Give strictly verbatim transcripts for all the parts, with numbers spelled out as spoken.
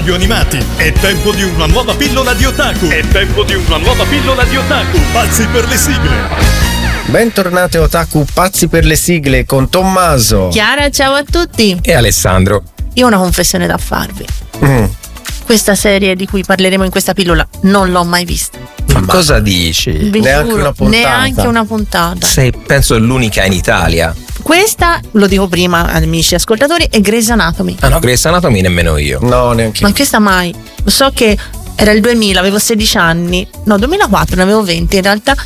radio animati. È tempo di una nuova pillola di otaku. È tempo di una nuova pillola di otaku. Pazzi per le sigle. Bentornati otaku pazzi per le sigle con Tommaso, Chiara, ciao a tutti. E Alessandro. Io ho una confessione da farvi. Mm. Questa serie di cui parleremo in questa pillola non l'ho mai vista. Ma cosa dici? Vi Neanche giuro, una puntata? Neanche una puntata. Sei, penso, l'unica in Italia. Questa, lo dico prima, amici ascoltatori, è Grey's Anatomy. Ah no, Grey's Anatomy nemmeno io. No, neanche Ma io. questa mai. So che era il duemila, avevo sedici anni. No, duemilaquattro, ne avevo venti in realtà.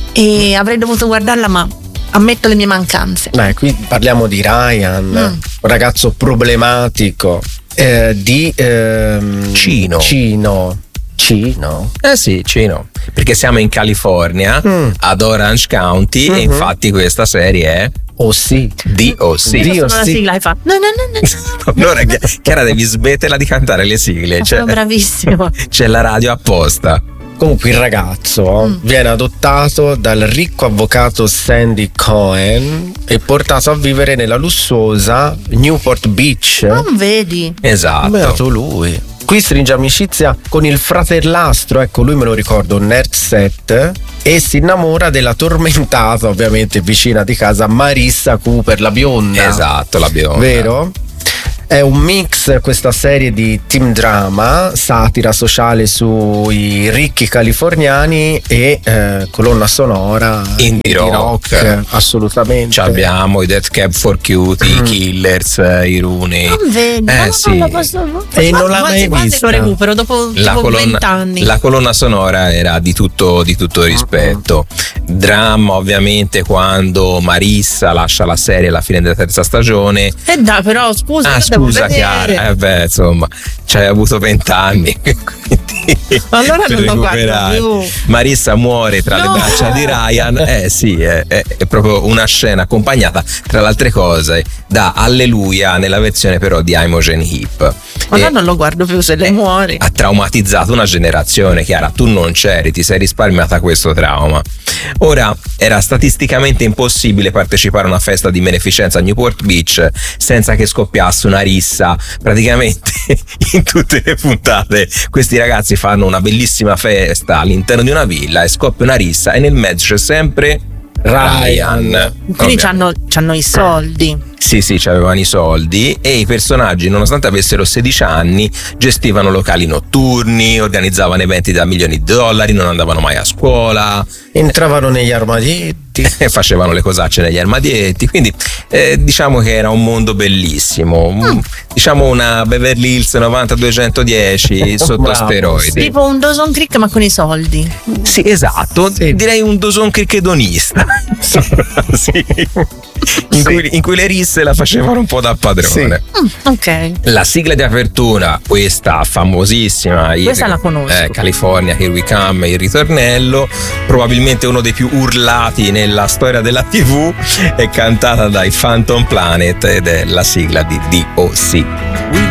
E avrei dovuto guardarla, ma ammetto le mie mancanze. Beh, qui parliamo di Ryan, Mm. un ragazzo problematico eh, di ehm, Cino. Cino. Cino. Eh sì, Cino. Perché siamo in California, Mm. ad Orange County, e Mhm. infatti questa serie è Oh sì. D O C. Dio, Sono la sì. sigla e fa. No, no, no, no. Allora, Chi- Chiara, devi smetterla di cantare le sigle. Ma Cioè, sono bravissimo. c'è la radio apposta. Comunque il ragazzo Mm. viene adottato dal ricco avvocato Sandy Cohen e portato a vivere nella lussuosa Newport Beach. Non vedi? Esatto. Beato lui. Qui stringe amicizia con il fratellastro, ecco lui me lo ricordo, Nerd Set, e si innamora della tormentata, ovviamente vicina di casa, Marissa Cooper, la bionda. Esatto, la bionda. Vero? È un mix questa serie di teen drama, satira sociale sui ricchi californiani e eh, colonna sonora Indie rock. assolutamente. Ci abbiamo i Death Cab for Cutie, i Mm. Killers, eh, i Rooney. Non vedi? Eh, No, sì. non la posso. E non l'ha Quasi- mai quasi vista. lo recupero dopo La dopo colonna, vent'anni. la colonna sonora era di tutto, di tutto rispetto. Dramma, ovviamente, quando Marissa lascia la serie alla fine della terza stagione. Eh dai, però scusa, Ah, io devo scusa, vedere. Chiara. Eh beh, insomma, ci hai avuto vent'anni. Allora per non lo guardo recuperare. più. Marissa muore tra No! le braccia di Ryan. Eh sì, è, è- è proprio una scena accompagnata, tra le altre cose, da Alleluia nella versione però di Imogen Heap. Allora E non lo guardo più se lei muore. ha traumatizzato una generazione. Chiara, tu non c'eri, ti sei risparmiata questo trauma. Ora, era statisticamente impossibile partecipare a una festa di beneficenza a Newport Beach senza che scoppiasse una rissa. Praticamente in tutte le puntate questi ragazzi fanno una bellissima festa all'interno di una villa e scoppia una rissa, e nel mezzo c'è sempre Ryan. Quindi Ovvio. c'hanno, c'hanno i soldi. Sì, sì, avevano i soldi, e i personaggi, nonostante avessero sedici anni, gestivano locali notturni, organizzavano eventi da milioni di dollari, non andavano mai a scuola, Entravano negli armadietti. e facevano le cosacce negli armadietti. Quindi eh, diciamo che era un mondo bellissimo. Mm. Diciamo una Beverly Hills novanta duecentodieci sotto Bravo, steroidi. sì. Tipo un Dawson Creek ma con i soldi. Sì, esatto. Sì. Direi un Dawson Creek edonista. Sì. In, Sì. cui, in cui le risse la facevano un po' da padrone. Mm, ok. La sigla di apertura, questa famosissima, il- Questa la conosco. eh, California, Here We Come, il ritornello, probabilmente uno dei più urlati nella storia della tivù, è cantata dai Phantom Planet ed è la sigla di D O C.